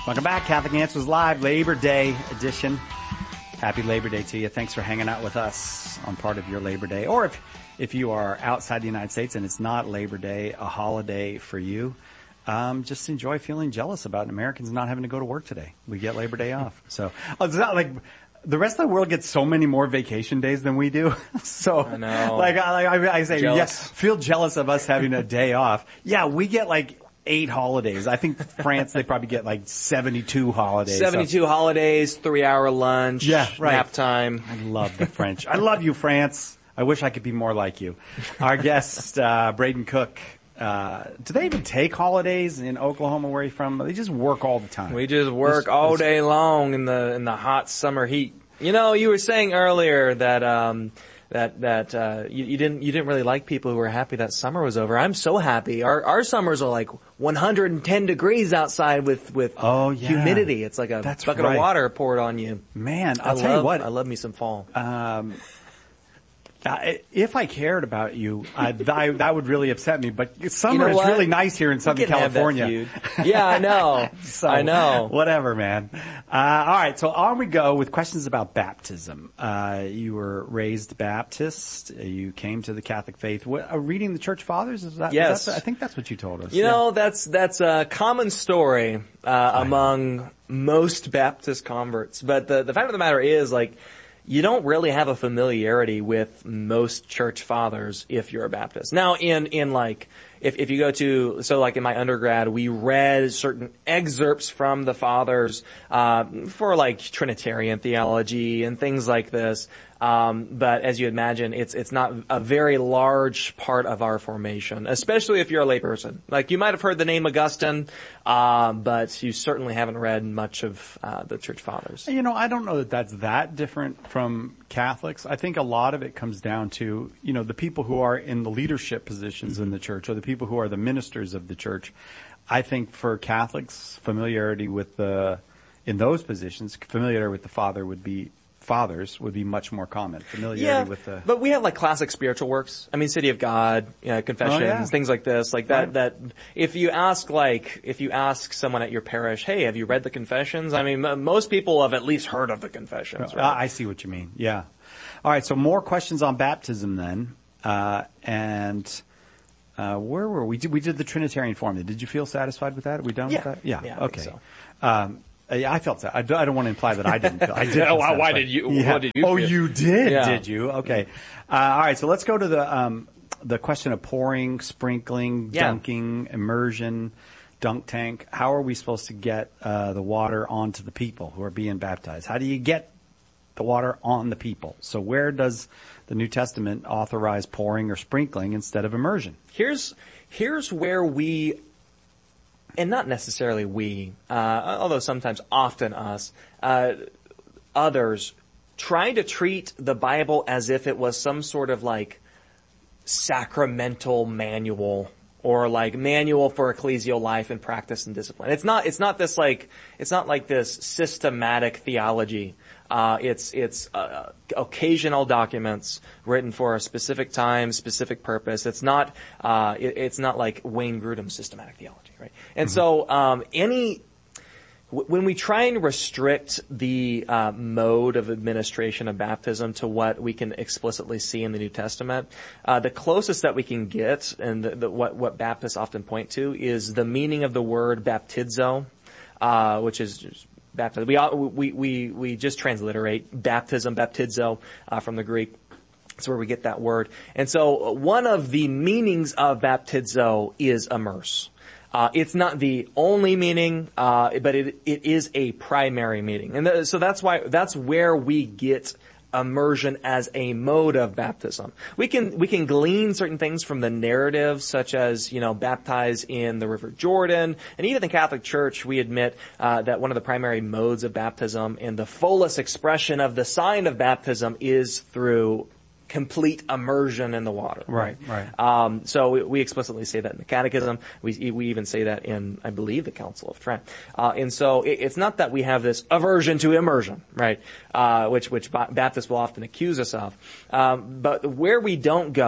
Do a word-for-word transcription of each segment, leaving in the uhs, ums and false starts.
Welcome back, Catholic Answers Live, Labor Day edition. Happy Labor Day to you. Thanks for hanging out with us on part of your Labor Day. Or if, if you are outside the United States and it's not Labor Day, a holiday for you, um, just enjoy feeling jealous about Americans not having to go to work today. We get Labor Day off. So, it's not like, the rest of the world gets so many more vacation days than we do. So, I know. like, I, I, I say, Jealous. yes, feel jealous of us having a day off. Yeah, we get like eight holidays. I think France, they probably get like seventy-two holidays. seventy-two so. holidays, three hour lunch, yeah, right. nap time. I love the French. I love you, France. I wish I could be more like you. Our guest, uh, Braden Cook, uh, do they even take holidays in Oklahoma where you're from? They just work all the time. We just work this, all this, day long in the, in the hot summer heat. You know, you were saying earlier that, um, that, that, uh, you, you didn't, you didn't really like people who were happy that summer was over. I'm so happy. Our, our summers are like one hundred ten degrees outside with, with oh, yeah. humidity. It's like a That's bucket right. of water poured on you. Man, I'll I tell love, you what. I love me some fall. Um, Uh, if I cared about you, I, I, that would really upset me. But summer you know is really nice here in Southern California. Yeah, I know. so, I know. Whatever, man. Uh, all right, so on we go with questions about baptism. Uh, you were raised Baptist. You came to the Catholic faith. What, uh, reading the Church Fathers? Is that? Yes. Is that, I think that's what you told us. You yeah. know, that's that's a common story uh, among most Baptist converts. But the the fact of the matter is, like, you don't really have a familiarity with most church fathers if you're a Baptist. Now, in, in like, if, if you go to, so like in my undergrad, we read certain excerpts from the fathers, uh, for like Trinitarian theology and things like this. Um, but as you imagine, it's, it's not a very large part of our formation, especially if you're a layperson. Like, you might have heard the name Augustine, uh, but you certainly haven't read much of, uh, the church fathers. You know, I don't know that that's that different from Catholics. I think a lot of it comes down to, you know, the people who are in the leadership positions in the church, or the people who are the ministers of the church. I think for Catholics, familiarity with the, in those positions, familiarity with the Father would be, fathers would be much more common. Familiarity yeah, with the... but we have like classic spiritual works. I mean, City of God, you know, Confessions, oh, yeah. things like this. Like that, right. that, if you ask like, if you ask someone at your parish, hey, have you read the Confessions? I mean, m- most people have at least heard of the Confessions, right? I see what you mean. Yeah. All right. So more questions on baptism then. Uh, and, uh, where were we? We did the Trinitarian formula. Did you feel satisfied with that? Are we done Yeah. with that? Yeah. Yeah, I okay. think so. Um, Yeah, I felt that. I don't, I don't want to imply that I didn't feel. I did. Feel why, why satisfied. did you? Yeah. What did you? Oh, feel? you did? Yeah. Did you? Okay. Uh, all right. So let's go to the um, the question of pouring, sprinkling, Yeah. dunking, immersion, dunk tank. How are we supposed to get uh, the water onto the people who are being baptized? How do you get the water on the people? So where does the New Testament authorize pouring or sprinkling instead of immersion? Here's here's where we. And not necessarily we, uh, although sometimes often us, uh, others, trying to treat the Bible as if it was some sort of like sacramental manual or like manual for ecclesial life and practice and discipline. It's not, it's not this like, it's not like this systematic theology. Uh, it's, it's, uh, occasional documents written for a specific time, specific purpose. It's not, uh, it, it's not like Wayne Grudem's systematic theology, right? And mm-hmm. so, um, any, w- when we try and restrict the, uh, mode of administration of baptism to what we can explicitly see in the New Testament, uh, the closest that we can get, and the, the, what, what Baptists often point to, is the meaning of the word baptizo, uh, which is just, baptism. We, we, we, we just transliterate baptism, baptizo, uh, from the Greek. That's where we get that word. And so one of the meanings of baptizo is immerse. Uh, it's not the only meaning, uh, but it, it is a primary meaning. And th- so that's why, that's where we get immersion as a mode of baptism. We can, we can glean certain things from the narrative, such as, you know, baptize in the River Jordan. And even the Catholic Church, we admit, uh, that one of the primary modes of baptism and the fullest expression of the sign of baptism is through complete immersion in the water. Right, right. Um, so we, we explicitly say that in the Catechism. We we even say that in, I believe, the Council of Trent. Uh, and so it, it's not that we have this aversion to immersion, right? Uh, which which Baptists will often accuse us of. Um, but where we don't go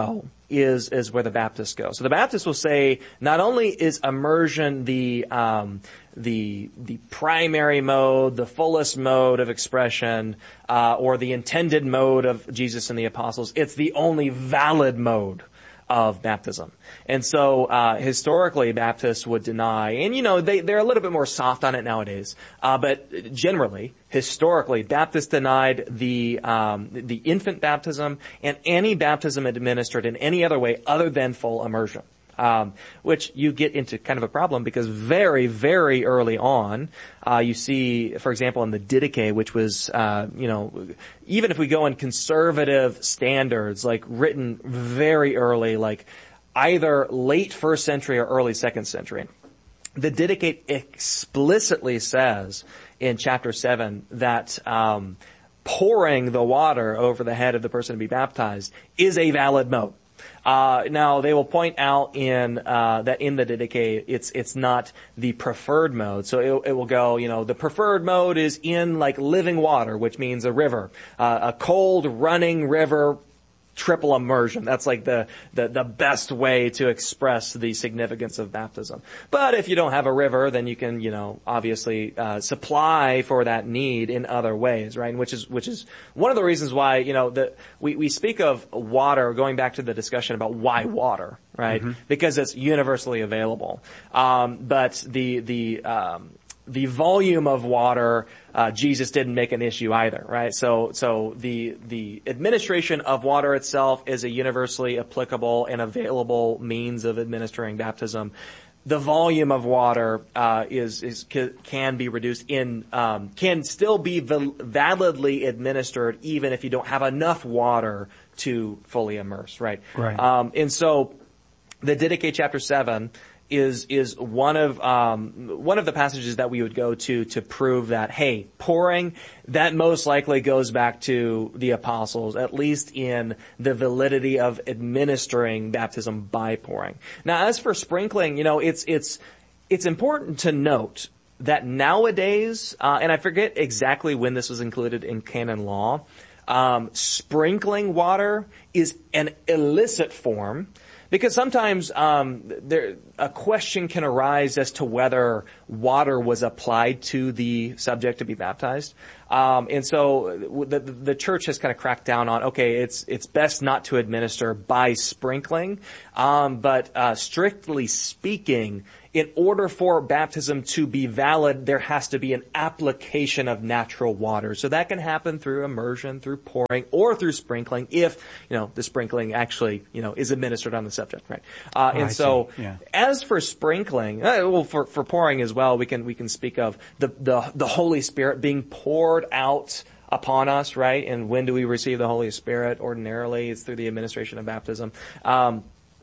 is is where the Baptists go. So the Baptists will say not only is immersion the um, the the primary mode, the fullest mode of expression, uh, or the intended mode of Jesus and the apostles, it's the only valid mode of baptism. And so, uh, historically, Baptists would deny, and you know, they, they're a little bit more soft on it nowadays, uh, but generally, historically, Baptists denied the, um, the infant baptism and any baptism administered in any other way other than full immersion. Um, which you get into kind of a problem because very, very early on, uh, you see, for example, in the Didache, which was, uh, you know, even if we go in conservative standards, like written very early, like either late first century or early second century, the Didache explicitly says in chapter seven that, um, pouring the water over the head of the person to be baptized is a valid mode. Uh, now they will point out in, uh, that in the Didache, it's, it's not the preferred mode. So it, it will go, you know, the preferred mode is in like living water, which means a river, uh, a cold running river, triple immersion. That's like the, the, the best way to express the significance of baptism. But if you don't have a river, then you can, you know, obviously, uh, supply for that need in other ways, right? And which is, which is one of the reasons why, you know, the, we, we speak of water, going back to the discussion about why water, right? Mm-hmm. Because it's universally available. Um, but the, the, um, the volume of water, uh, Jesus didn't make an issue either, right? So, so the, the administration of water itself is a universally applicable and available means of administering baptism. The volume of water, uh, is, is, can be reduced in, um, can still be val- validly administered even if you don't have enough water to fully immerse, right? Right. Um, and so the Didache chapter seven, is is one of um one of the passages that we would go to to prove that, hey, pouring, that most likely goes back to the apostles, at least in the validity of administering baptism by pouring. Now, as for sprinkling, you know, it's it's it's important to note that nowadays, uh, and I forget exactly when this was included in canon law, um, sprinkling water is an illicit form. Because sometimes um, there, a question can arise as to whether water was applied to the subject to be baptized, um, and so the, the church has kind of cracked down on, okay, it's it's best not to administer by sprinkling, um, but uh, strictly speaking, in order for baptism to be valid, there has to be an application of natural water. So that can happen through immersion, through pouring, or through sprinkling, if, you know, the sprinkling actually, you know, is administered on the subject, right? Uh, oh, and I so, see. Yeah. As for sprinkling, uh, well, for, for pouring as well, we can, we can speak of the, the, the Holy Spirit being poured out upon us, right? And when do we receive the Holy Spirit? Ordinarily, it's through the administration of baptism. Um,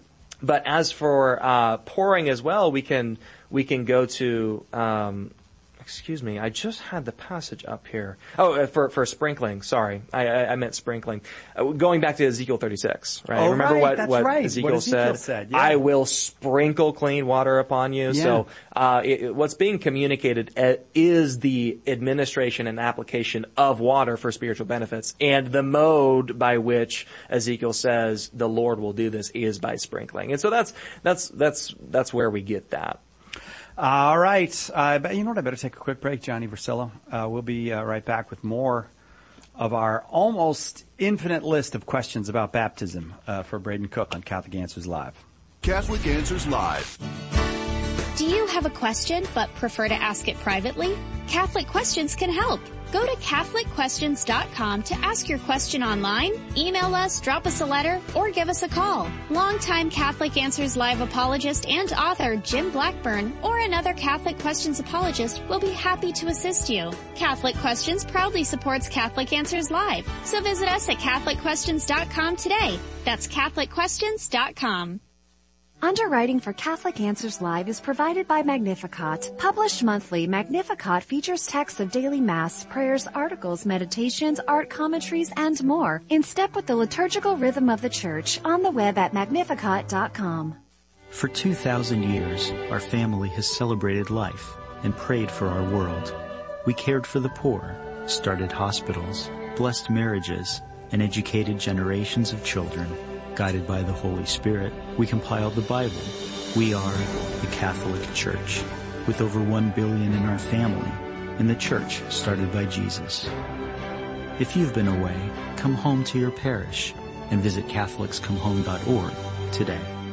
But as for uh pouring as well, we can we can go to um excuse me, I just had the passage up here. Oh, uh, for for sprinkling. Sorry, I I, I meant sprinkling. Uh, going back to Ezekiel thirty-six, right? Oh, Remember right, what that's what right. Ezekiel, what Ezekiel said? said yeah. I will sprinkle clean water upon you. Yeah. So uh it, it, what's being communicated uh, is the administration and application of water for spiritual benefits, and the mode by which Ezekiel says the Lord will do this is by sprinkling. And so that's that's that's that's where we get that. All right. Uh, but you know what? I better take a quick break, Johnny Versillo. Uh, we'll be uh, right back with more of our almost infinite list of questions about baptism uh, for Braden Cook on Catholic Answers Live. Catholic Answers Live. Do you have a question but prefer to ask it privately? Catholic Questions can help. Go to Catholic Questions dot com to ask your question online, email us, drop us a letter, or give us a call. Longtime Catholic Answers Live apologist and author Jim Blackburn or another Catholic Questions apologist will be happy to assist you. Catholic Questions proudly supports Catholic Answers Live, so visit us at Catholic Questions dot com today. That's Catholic Questions dot com. Underwriting for Catholic Answers Live is provided by Magnificat. Published monthly, Magnificat features texts of daily Mass, prayers, articles, meditations, art commentaries, and more, in step with the liturgical rhythm of the Church, on the web at magnificat dot com. For two thousand years, our family has celebrated life and prayed for our world. We cared for the poor, started hospitals, blessed marriages, and educated generations of children. Guided by the Holy Spirit, we compiled the Bible. We are the Catholic Church, with over one billion in our family, and the church started by Jesus. If you've been away, come home to your parish and visit Catholics Come Home dot org today.